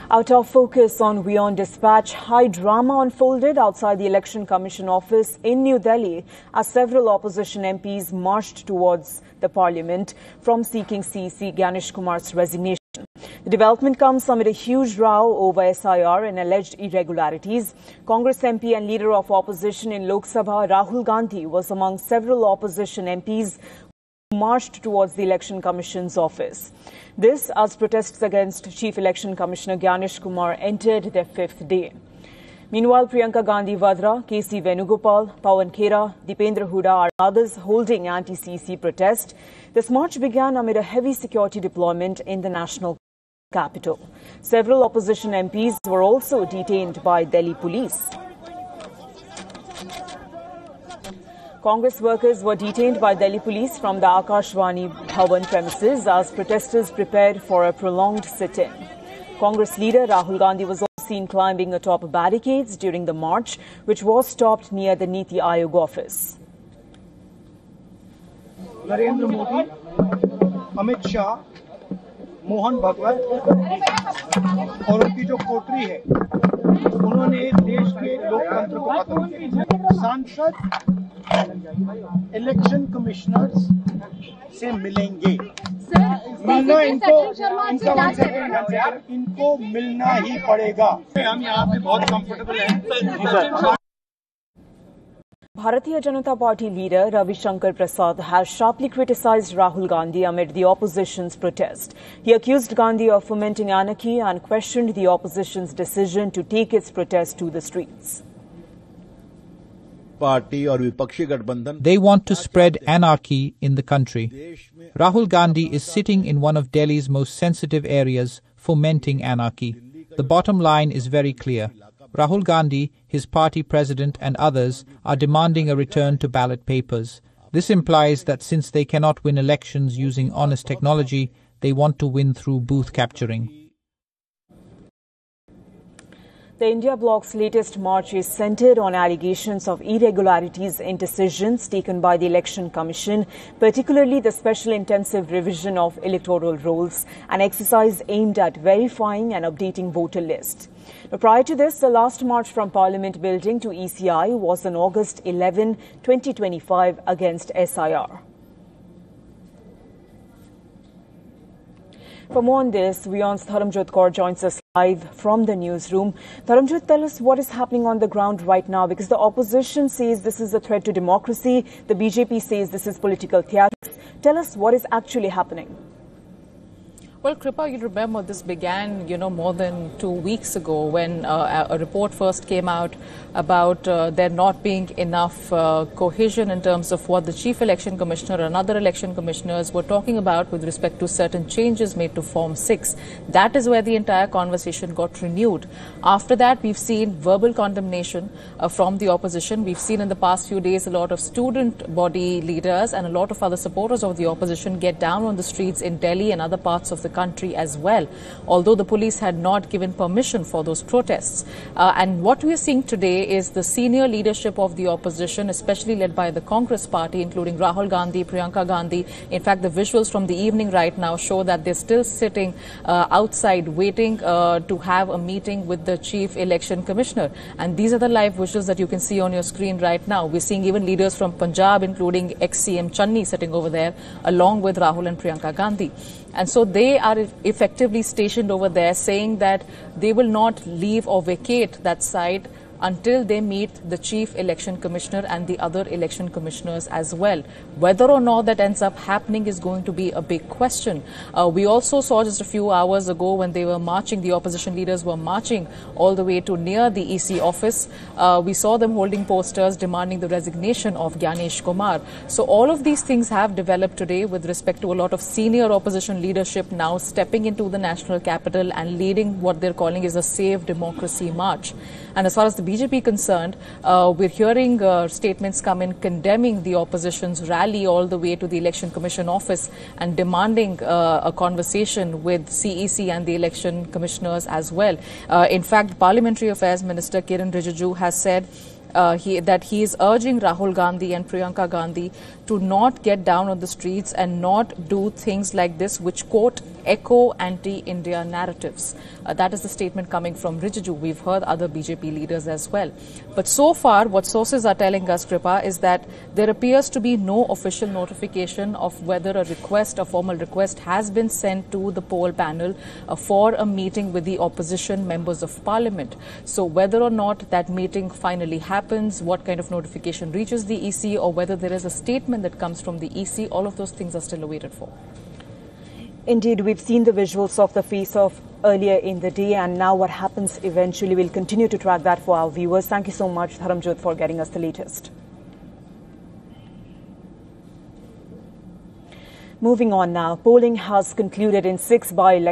Out of focus on WION Dispatch, high drama unfolded outside the Election Commission office in New Delhi as several opposition MPs marched towards the parliament from seeking CEC Gyanesh Kumar's resignation. The development comes amid a huge row over SIR and alleged irregularities. Congress MP and leader of opposition in Lok Sabha, Rahul Gandhi, was among several opposition MPs marched towards the Election Commission's office. This as protests against Chief Election Commissioner Gyanesh Kumar entered their fifth day. Meanwhile, Priyanka Gandhi Vadra, KC Venugopal, Pawan Khera, Dipendra Hooda are others holding anti-CEC protest. This march began amid a heavy security deployment in the national capital. Several opposition MPs were also detained by Delhi police. Congress workers were detained by Delhi police from the Akashvani Bhavan premises as protesters prepared for a prolonged sit-in. Congress leader Rahul Gandhi was also seen climbing atop barricades during the march, which was stopped near the Niti Aayog office. Narendra Modi, Amit Shah, Mohan Bhagwat और उनकी जो कोटरी है, उन्होंने देश के लोकतंत्र को खत्म किया। सांसद इलेक्शन कमिश्नर्स से मिलेंगे। मिलना इनको मिलना ही पड़ेगा। हम यहाँ पे बहुत कंफर्टेबल हैं। Bharatiya Janata Party leader Ravi Shankar Prasad has sharply criticized Rahul Gandhi amid the opposition's protest. He accused Gandhi of fomenting anarchy and questioned the opposition's decision to take its protest to the streets. They want to spread anarchy in the country. Rahul Gandhi is sitting in one of Delhi's most sensitive areas, fomenting anarchy. The bottom line is very clear. Rahul Gandhi, his party president and others are demanding a return to ballot papers. This implies that since they cannot win elections using honest technology, they want to win through booth capturing. The India Bloc's latest march is centered on allegations of irregularities in decisions taken by the Election Commission, particularly the special intensive revision of electoral rolls, an exercise aimed at verifying and updating voter lists. Now, prior to this, the last march from Parliament building to ECI was on August 11, 2025 against SIR. For more on this, WION's Dharamjot Kaur joins us live from the newsroom. Dharamjot, tell us what is happening on the ground right now, because the opposition says this is a threat to democracy. The BJP says this is political theatrics. Tell us what is actually happening. Well, Kripa, you remember this began, more than 2 weeks ago when a report first came out about there not being enough cohesion in terms of what the Chief Election Commissioner and other election commissioners were talking about with respect to certain changes made to Form 6. That is where the entire conversation got renewed. After that, we've seen verbal condemnation from the opposition. We've seen in the past few days a lot of student body leaders and a lot of other supporters of the opposition get down on the streets in Delhi and other parts of the country as well, although the police had not given permission for those protests. And what we are seeing today is the senior leadership of the opposition, especially led by the Congress party, including Rahul Gandhi, Priyanka Gandhi. In fact, the visuals from the evening right now show that they're still sitting outside waiting to have a meeting with the Chief Election Commissioner. And these are the live visuals that you can see on your screen right now. We're seeing even leaders from Punjab, including ex-CM Channi, sitting over there, along with Rahul and Priyanka Gandhi. And so they are effectively stationed over there, saying that they will not leave or vacate that site until they meet the Chief Election Commissioner and the other election commissioners as well. Whether or not that ends up happening is going to be a big question. We also saw just a few hours ago when they were marching, the opposition leaders were marching all the way to near the EC office. We saw them holding posters demanding the resignation of Gyanesh Kumar. So all of these things have developed today with respect to a lot of senior opposition leadership now stepping into the national capital and leading what they're calling is a Save Democracy March. And as far as the BJP concerned, we're hearing statements come in condemning the opposition's rally all the way to the Election Commission office and demanding a conversation with CEC and the election commissioners as well. In fact, Parliamentary Affairs Minister Kiran Rijiju has said that he is urging Rahul Gandhi and Priyanka Gandhi to not get down on the streets and not do things like this, which, quote, echo anti-India narratives. That is the statement coming from Rijiju. We've heard other BJP leaders as well. But so far, what sources are telling us, Kripa, is that there appears to be no official notification of whether a formal request has been sent to the poll panel for a meeting with the opposition members of parliament. So whether or not that meeting finally happens, what kind of notification reaches the EC, or whether there is a statement that comes from the EC, all of those things are still awaited for. Indeed, we've seen the visuals of the face-off earlier in the day, and now what happens eventually, we'll continue to track that for our viewers. Thank you so much, Dharamjot, for getting us the latest. Moving on now, polling has concluded in 6 by-elections.